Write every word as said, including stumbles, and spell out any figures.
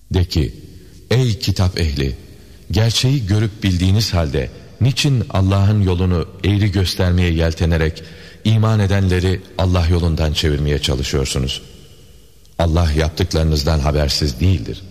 De ki, ey kitap ehli! Gerçeği görüp bildiğiniz halde niçin Allah'ın yolunu eğri göstermeye yeltenerek iman edenleri Allah yolundan çevirmeye çalışıyorsunuz? Allah yaptıklarınızdan habersiz değildir.